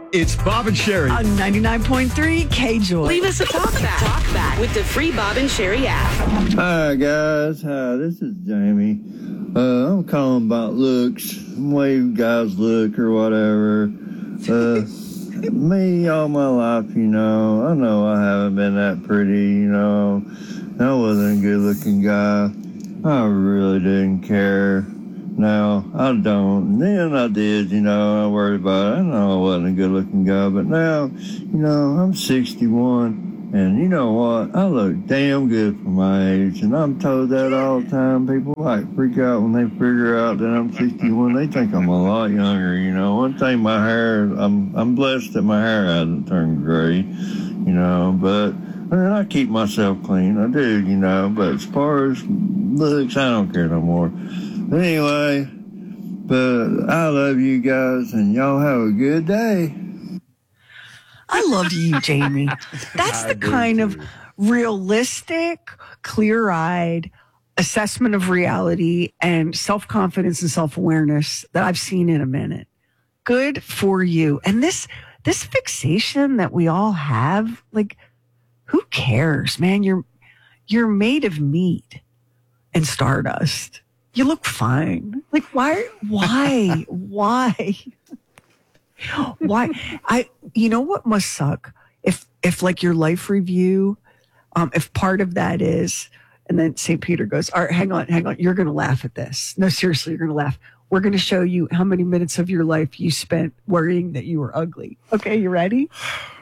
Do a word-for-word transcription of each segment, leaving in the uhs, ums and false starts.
It's Bob and Sherry. On ninety-nine point three K-Joy. Leave us a talk back. Talk back with the free Bob and Sherry app. Hi, guys. Hi, this is Jamie. Uh, I'm calling about looks, the way guys look or whatever. Uh, me, all my life, you know, I know I haven't been that pretty, you know. I wasn't a good-looking guy. I really didn't care. Now, I don't. Then I did, you know, I worried about it. I know I wasn't a good-looking guy, but now, you know, I'm sixty-one, and you know what? I look damn good for my age, and I'm told that all the time. People, like, freak out when they figure out that I'm sixty-one. They think I'm a lot younger, you know. One thing, my hair, I'm I'm blessed that my hair hasn't turned gray, you know, but I mean, I keep myself clean. I do, you know, but as far as looks, I don't care no more. But anyway, but I love you guys, and y'all have a good day. I love you, Jamie. That's the kind of realistic, clear-eyed assessment of reality and self-confidence and self-awareness that I've seen in a minute. Good for you. And this this fixation that we all have, like, who cares, man? You're you're made of meat and stardust. You look fine. Like, why, why, why, why? I, you know what must suck? If, if like your life review, um, if part of that is, and then Saint Peter goes, all right, hang on, hang on. You're going to laugh at this. No, seriously, you're going to laugh. We're going to show you how many minutes of your life you spent worrying that you were ugly. Okay, you ready?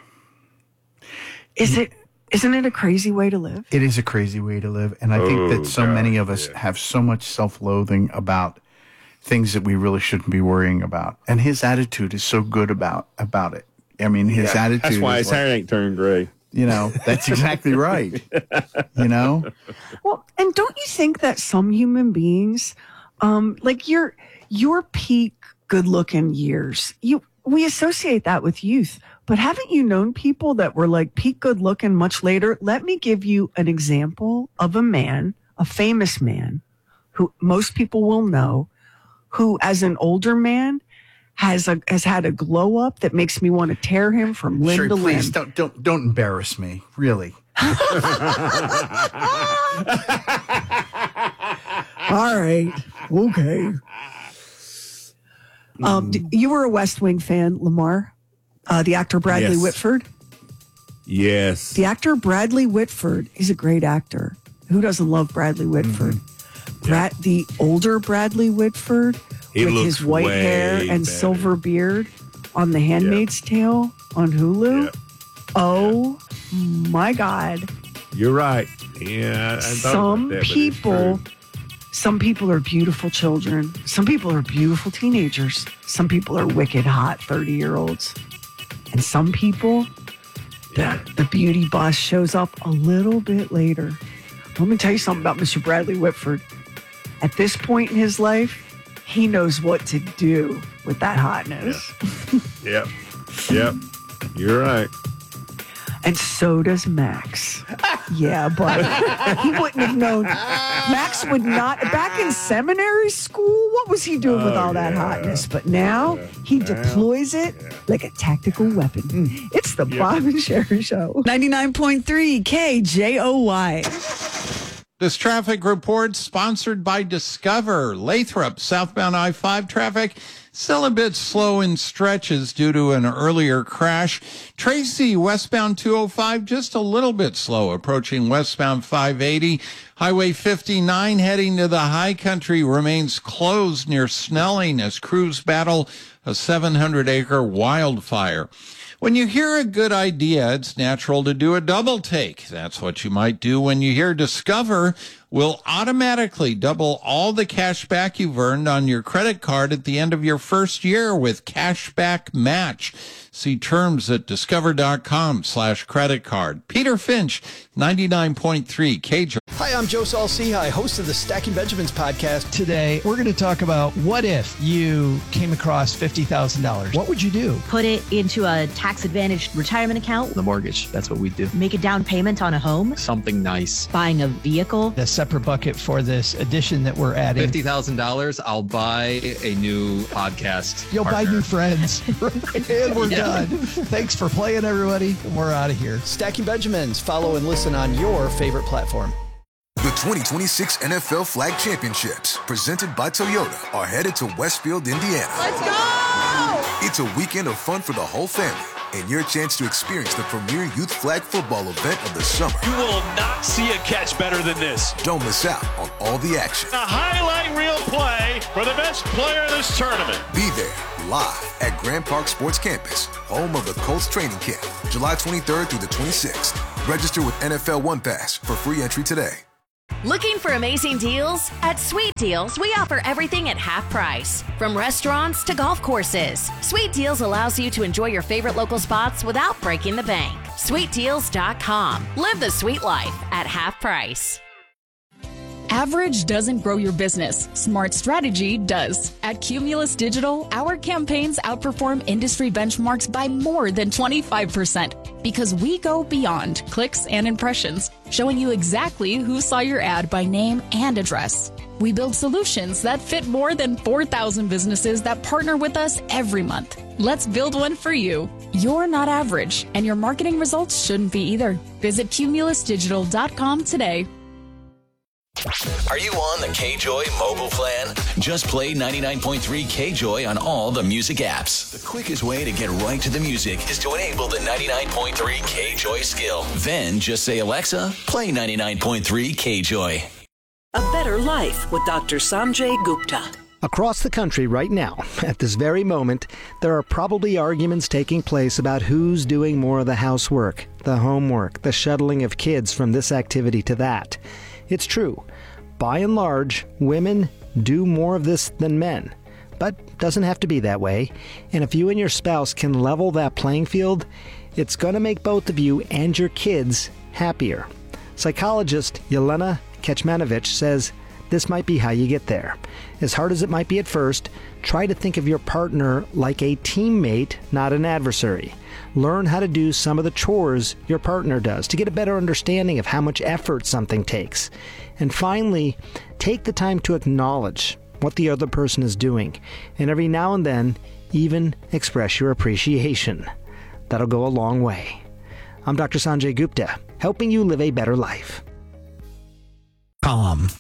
Is it, Isn't it a crazy way to live? It is a crazy way to live. And I think Oh, that so God, many of us yeah. have so much self-loathing about things that we really shouldn't be worrying about. And his attitude is so good about about it. I mean, his Yeah, attitude That's why is his like, hair ain't turned gray. you know, that's exactly right. You know? Well, and don't you think that some human beings, um, like your your peak good-looking years, you we associate that with youth. But haven't you known people that were like peak good looking much later? Let me give you an example of a man, a famous man, who most people will know, who as an older man has a has had a glow up that makes me want to tear him from limb Sherry, to please limb. don't don't don't embarrass me, really. All right, okay. Um, d- you were a West Wing fan, Lamar. Uh, the actor Bradley Yes. Whitford. Yes. The actor Bradley Whitford, he's a great actor. Who doesn't love Bradley Whitford? Mm-hmm. Brad, the older Bradley Whitford He with looks his white way hair and better. silver beard on The Handmaid's Tale on Hulu. Yep. Oh my God. You're right. Yeah. I thought Some about that, but it's people, true. some people are beautiful children. Some people are beautiful teenagers. Some people are wicked hot thirty-year-olds. And some people, Yeah. the, the beauty boss shows up a little bit later. Let me tell you something about Mister Bradley Whitford. At this point in his life, he knows what to do with that hotness. Yep. Yep. You're right. And so does Max. Yeah, but he wouldn't have known. Max would not. Back in seminary school, what was he doing with Oh, all that yeah. hotness? But now Yeah. he Now, deploys it yeah. like a tactical weapon. It's the Yeah. Bob and Sherry Show. ninety-nine point three K J O Y. This traffic report sponsored by Discover. Lathrop, southbound I five traffic, still a bit slow in stretches due to an earlier crash. Tracy, westbound two oh five, just a little bit slow, approaching westbound five eighty. Highway fifty-nine heading to the high country remains closed near Snelling as crews battle a seven hundred acre wildfire. When you hear a good idea, it's natural to do a double take. That's what you might do when you hear Discover will automatically double all the cash back you've earned on your credit card at the end of your first year with Cashback Match. See terms at discover.com slash credit card. Peter Finch, ninety-nine point three K J. Hi, I'm Joe Saul-Sehy, host of the Stacking Benjamins podcast. Today, we're going to talk about what if you came across fifty thousand dollars? What would you do? Put it into a tax-advantaged retirement account. The mortgage, that's what we do. Make a down payment on a home. Something nice. Buying a vehicle. A separate bucket for this addition that we're adding. fifty thousand dollars, I'll buy a new podcast You'll partner. buy new friends. And we're Yeah. done. Thanks for playing, everybody. We're out of here. Stacking Benjamins. Follow and listen on your favorite platform. The twenty twenty-six N F L Flag Championships, presented by Toyota, are headed to Westfield, Indiana. Let's go! It's a weekend of fun for the whole family and your chance to experience the premier youth flag football event of the summer. You will not see a catch better than this. Don't miss out on all the action. A highlight reel play for the best player in this tournament. Be there live at Grand Park Sports Campus, home of the Colts training camp, July twenty-third through the twenty-sixth. Register with N F L One Pass for free entry today. Looking for amazing deals? At Sweet Deals, we offer everything at half price. From restaurants to golf courses, Sweet Deals allows you to enjoy your favorite local spots without breaking the bank. sweet deals dot com. Live the sweet life at half price. Average doesn't grow your business. Smart strategy does. At Cumulus Digital, our campaigns outperform industry benchmarks by more than twenty-five percent because we go beyond clicks and impressions, showing you exactly who saw your ad by name and address. We build solutions that fit more than four thousand businesses that partner with us every month. Let's build one for you. You're not average, and your marketing results shouldn't be either. Visit cumulus digital dot com today. Are you on the K-Joy mobile plan? Just play ninety-nine point three K-Joy on all the music apps. The quickest way to get right to the music is to enable the ninety-nine point three K-Joy skill. Then just say, Alexa, play ninety-nine point three K-Joy. A better life with Doctor Sanjay Gupta. Across the country right now, at this very moment, there are probably arguments taking place about who's doing more of the housework, the homework, the shuttling of kids from this activity to that. It's true. By and large, women do more of this than men. But doesn't have to be that way. And if you and your spouse can level that playing field, it's going to make both of you and your kids happier. Psychologist Yelena Kecmanovic says this might be how you get there. As hard as it might be at first, try to think of your partner like a teammate, not an adversary. Learn how to do some of the chores your partner does to get a better understanding of how much effort something takes. And finally, take the time to acknowledge what the other person is doing, and every now and then, even express your appreciation. That'll go a long way. I'm Doctor Sanjay Gupta, helping you live a better life. Calm.